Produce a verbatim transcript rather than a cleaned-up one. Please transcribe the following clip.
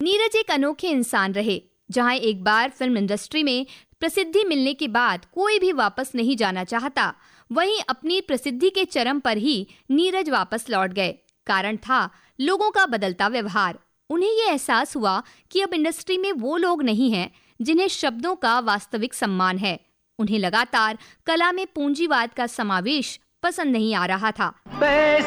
नीरज एक अनोखे इंसान रहे, जहां एक बार फिल्म इंडस्ट्री में प्रसिद्धि मिलने के बाद कोई भी वापस नहीं जाना चाहता, वहीं अपनी प्रसिद्धि के चरम पर ही नीरज वापस लौट गए। कारण था लोगों का बदलता व्यवहार। उन्हें ये एहसास हुआ कि अब इंडस्ट्री में वो लोग नहीं हैं जिन्हें शब्दों का वास्तविक सम्मान है। उन्हें लगातार कला में पूंजीवाद का समावेश पसंद नहीं आ रहा था।